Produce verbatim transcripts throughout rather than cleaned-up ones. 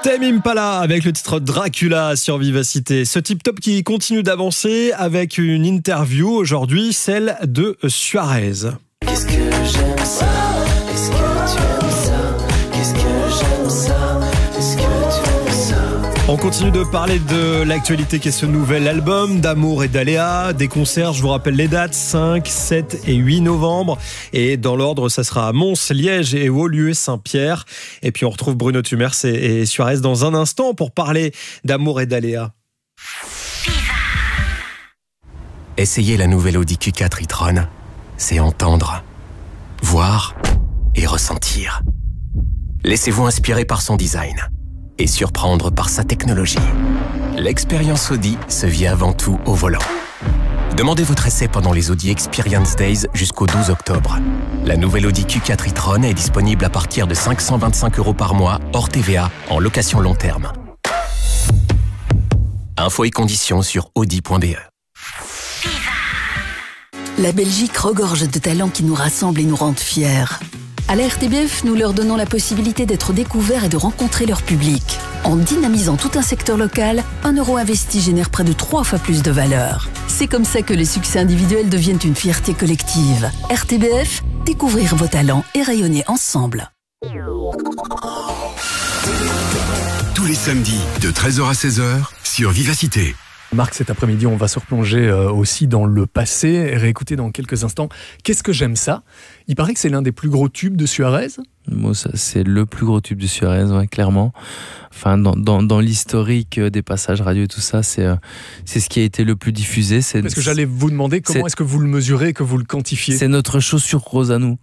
Tame Impala avec le titre Dracula sur Vivacité. Ce Tip Top qui continue d'avancer avec une interview aujourd'hui, celle de Suarez. Qu'est-ce que j'aime ça? Est-ce que tu aimes ça? Qu'est-ce que j'aime ça? Est-ce que tu aimes ça? On continue de parler de l'actualité qu'est ce nouvel album d'Amour et d'Aléa, des concerts, je vous rappelle les dates, cinq, sept et huit novembre. Et dans l'ordre, ça sera à Mons, Liège et Woluwe-Saint-Pierre. Et puis on retrouve Bruno Tumers et, et Suarez dans un instant pour parler d'Amour et d'Aléa. Essayez la nouvelle Audi Q quatre e-tron, c'est entendre, voir et ressentir. Laissez-vous inspirer par son design et surprendre par sa technologie. L'expérience Audi se vit avant tout au volant. Demandez votre essai pendant les Audi Experience Days jusqu'au douze octobre. La nouvelle Audi Q quatre e-tron est disponible à partir de cinq cent vingt-cinq euros par mois, hors T V A, en location long terme. Infos et conditions sur audi point b e. La Belgique regorge de talents qui nous rassemblent et nous rendent fiers. À la R T B F, nous leur donnons la possibilité d'être découverts et de rencontrer leur public. En dynamisant tout un secteur local, un euro investi génère près de trois fois plus de valeur. C'est comme ça que les succès individuels deviennent une fierté collective. R T B F, découvrir vos talents et rayonner ensemble. Tous les samedis, de treize heures à seize heures, sur Vivacité. Marc, cet après-midi, on va se replonger euh, aussi dans le passé et réécouter dans quelques instants Qu'est-ce que j'aime ça? Il paraît que c'est l'un des plus gros tubes de Suarez. Bon, ça, c'est le plus gros tube de Suarez, ouais, clairement. Enfin, dans, dans, dans l'historique des passages radio et tout ça, c'est, euh, c'est ce qui a été le plus diffusé. C'est, Parce que j'allais vous demander comment est-ce que vous le mesurez, que vous le quantifiez. C'est notre chaussure rose à nous.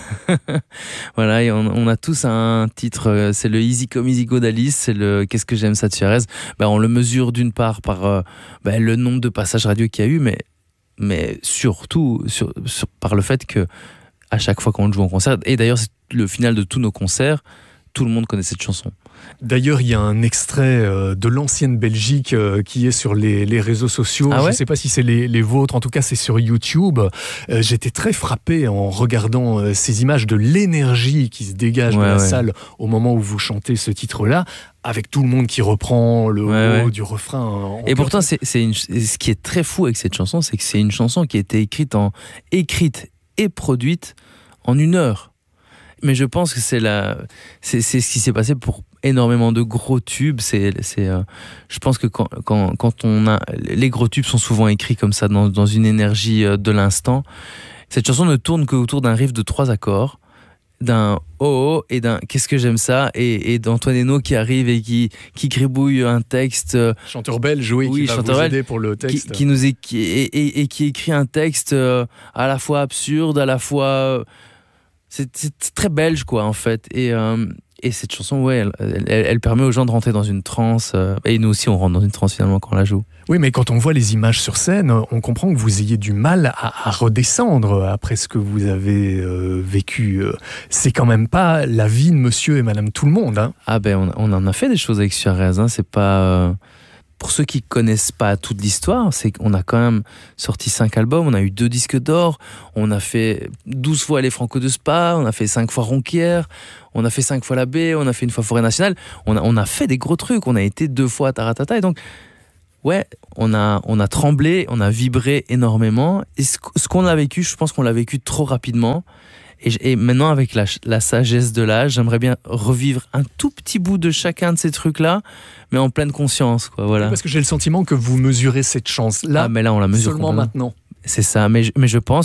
Voilà, et on, on a tous un titre, c'est le Easy Come Easy Go d'Alice, c'est le Qu'est-ce que j'aime ça de Suarez. Ben, on le mesure d'une part par euh, ben, le nombre de passages radio qu'il y a eu, mais, mais surtout sur, sur, par le fait que à chaque fois qu'on le joue en concert, et d'ailleurs c'est le final de tous nos concerts, tout le monde connaît cette chanson. D'ailleurs, il y a un extrait euh, de l'ancienne Belgique euh, qui est sur les, les réseaux sociaux. Ah ouais? Je ne sais pas si c'est les, les vôtres, en tout cas c'est sur YouTube. Euh, j'étais très frappé en regardant euh, ces images de l'énergie qui se dégage ouais, de la ouais. salle au moment où vous chantez ce titre-là, avec tout le monde qui reprend le ouais, haut ouais. du refrain. En Et pourtant, c'est, c'est une, ce qui est très fou avec cette chanson, c'est que c'est une chanson qui a été écrite, en, écrite et produite en une heure. Mais je pense que c'est, la, c'est, c'est ce qui s'est passé pour énormément de gros tubes. C'est, c'est, euh, je pense que quand, quand, quand on a... Les gros tubes sont souvent écrits comme ça, dans, dans une énergie de l'instant. Cette chanson ne tourne qu'autour d'un riff de trois accords, d'un oh oh et d'un qu'est-ce que j'aime ça, et, et d'Antoine Hénault qui arrive et qui, qui gribouille un texte. Chanteur belge, oui, oui qui va chanteur vous belge, aider pour le texte. Qui, qui nous est, qui, et, et, et qui écrit un texte euh, à la fois absurde, à la fois... Euh, c'est, c'est très belge, quoi, en fait. Et, euh, et cette chanson, ouais, elle, elle, elle permet aux gens de rentrer dans une transe. Euh, et nous aussi, on rentre dans une transe, finalement, quand on la joue. Oui, mais quand on voit les images sur scène, on comprend que vous ayez du mal à, à redescendre après ce que vous avez euh, vécu. C'est quand même pas la vie de monsieur et madame tout le monde, hein. Ah ben, on, on en a fait des choses avec Suarez, hein. C'est pas... Euh... Pour ceux qui connaissent pas toute l'histoire, c'est qu'on a quand même sorti cinq albums, on a eu deux disques d'or, on a fait douze fois les Franco de Spa, on a fait cinq fois Ronquière, on a fait cinq fois la Baie, on a fait une fois Forêt Nationale, on a, on a fait des gros trucs, on a été deux fois à Taratata, et donc, ouais, on a, on a tremblé, on a vibré énormément, et ce, ce qu'on a vécu, je pense qu'on l'a vécu trop rapidement. Et, et maintenant, avec la, la sagesse de l'âge, j'aimerais bien revivre un tout petit bout de chacun de ces trucs-là, mais en pleine conscience, quoi, voilà. Parce que j'ai le sentiment que vous mesurez cette chance-là, ah, mais là, on la mesure seulement maintenant. C'est ça, mais je, mais je pense